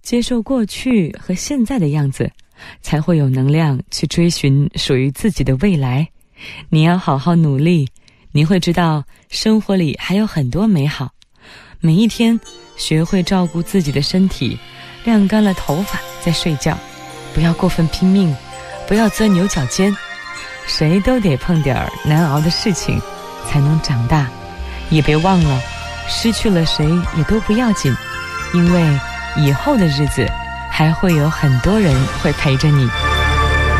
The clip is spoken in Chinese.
接受过去和现在的样子，才会有能量去追寻属于自己的未来。你要好好努力，你会知道生活里还有很多美好。每一天学会照顾自己的身体，晾干了头发再睡觉，不要过分拼命，不要钻牛角尖。谁都得碰点难熬的事情才能长大，也别忘了失去了谁也都不要紧，因为以后的日子还会有很多人会陪着你。